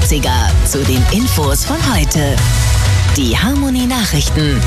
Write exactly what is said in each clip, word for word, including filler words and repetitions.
achtziger zu den Infos von heute. Die Harmony Nachrichten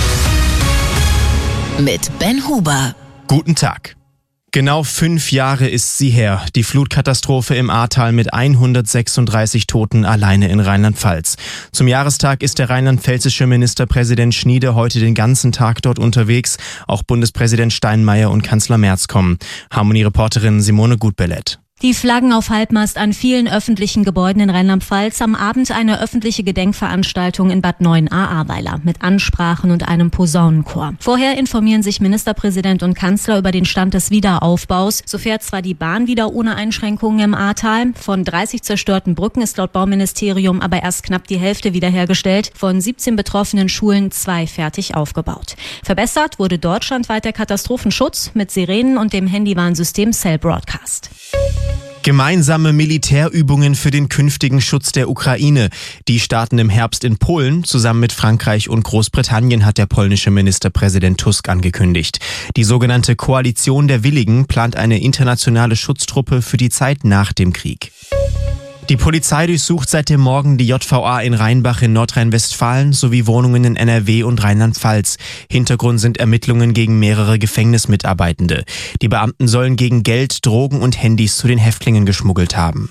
mit Ben Huber. Guten Tag. Genau fünf Jahre ist sie her, die Flutkatastrophe im Ahrtal mit hundertsechsunddreißig Toten alleine in Rheinland-Pfalz. Zum Jahrestag ist der rheinland-pfälzische Ministerpräsident Schniede heute den ganzen Tag dort unterwegs. Auch Bundespräsident Steinmeier und Kanzler Merz kommen. Harmony-Reporterin Simone Gutbellett. Die Flaggen auf Halbmast an vielen öffentlichen Gebäuden in Rheinland-Pfalz, am Abend eine öffentliche Gedenkveranstaltung in Bad Neuenahr-Ahrweiler mit Ansprachen und einem Posaunenchor. Vorher informieren sich Ministerpräsident und Kanzler über den Stand des Wiederaufbaus. So fährt zwar die Bahn wieder ohne Einschränkungen im Ahrtal. Von dreißig zerstörten Brücken ist laut Bauministerium aber erst knapp die Hälfte wiederhergestellt. Von siebzehn betroffenen Schulen zwei fertig aufgebaut. Verbessert wurde deutschlandweit der Katastrophenschutz mit Sirenen und dem Handywarnsystem Cell Broadcast. Gemeinsame Militärübungen für den künftigen Schutz der Ukraine. Die starten im Herbst in Polen. Zusammen mit Frankreich und Großbritannien hat der polnische Ministerpräsident Tusk angekündigt. Die sogenannte Koalition der Willigen plant eine internationale Schutztruppe für die Zeit nach dem Krieg. Die Polizei durchsucht seit dem Morgen die J V A in Rheinbach in Nordrhein-Westfalen sowie Wohnungen in N R W und Rheinland-Pfalz. Hintergrund sind Ermittlungen gegen mehrere Gefängnismitarbeitende. Die Beamten sollen gegen Geld, Drogen und Handys zu den Häftlingen geschmuggelt haben.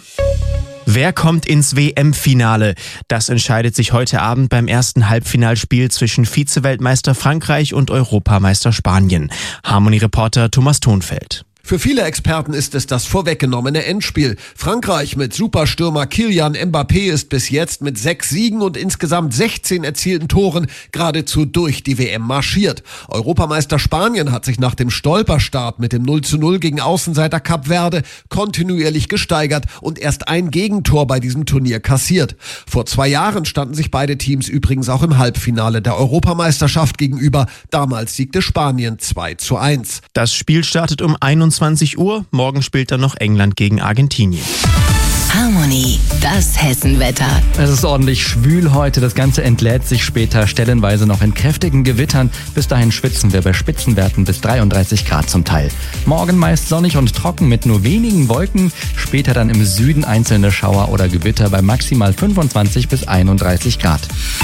Wer kommt ins W M-Finale? Das entscheidet sich heute Abend beim ersten Halbfinalspiel zwischen Vize-Weltmeister Frankreich und Europameister Spanien. Harmony-Reporter Thomas Thonfeld. Für viele Experten ist es das vorweggenommene Endspiel. Frankreich mit Superstürmer Kylian Mbappé ist bis jetzt mit sechs Siegen und insgesamt sechzehn erzielten Toren geradezu durch die W M marschiert. Europameister Spanien hat sich nach dem Stolperstart mit dem null zu null gegen Außenseiter Kap Verde kontinuierlich gesteigert und erst ein Gegentor bei diesem Turnier kassiert. Vor zwei Jahren standen sich beide Teams übrigens auch im Halbfinale der Europameisterschaft gegenüber. Damals siegte Spanien zwei zu eins. Das Spiel startet um einundzwanzig Uhr. Morgen spielt dann noch England gegen Argentinien. Harmony, das Hessenwetter. Es ist ordentlich schwül heute. Das Ganze entlädt sich später stellenweise noch in kräftigen Gewittern. Bis dahin schwitzen wir bei Spitzenwerten bis dreiunddreißig Grad zum Teil. Morgen meist sonnig und trocken mit nur wenigen Wolken. Später dann im Süden einzelne Schauer oder Gewitter bei maximal fünfundzwanzig bis einunddreißig Grad.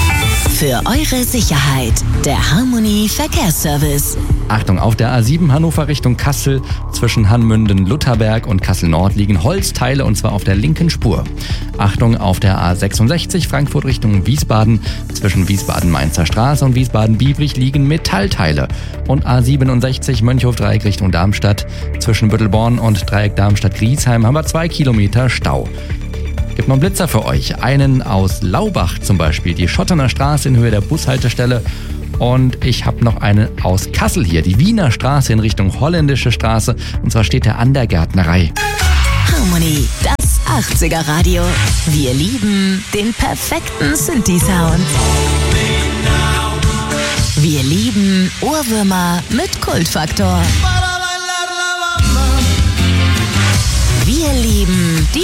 Für eure Sicherheit, der Harmony Verkehrsservice. Achtung, auf der A sieben Hannover Richtung Kassel zwischen Hanmünden-Lutherberg und Kassel-Nord liegen Holzteile und zwar auf der linken Spur. Achtung, auf der A sechsundsechzig Frankfurt Richtung Wiesbaden zwischen Wiesbaden-Mainzer Straße und Wiesbaden-Biebrich liegen Metallteile. Und A siebenundsechzig Mönchhof-Dreieck Richtung Darmstadt zwischen Büttelborn und Dreieck Darmstadt-Griesheim haben wir zwei Kilometer Stau. Gibt noch einen Blitzer für euch. Einen aus Laubach zum Beispiel, die Schottener Straße in Höhe der Bushaltestelle. Und ich habe noch einen aus Kassel hier, die Wiener Straße in Richtung Holländische Straße. Und zwar steht er an der Gärtnerei. Harmony, das achtziger Radio. Wir lieben den perfekten Synthi-Sound. Wir lieben Ohrwürmer mit Kultfaktor. Wir lieben die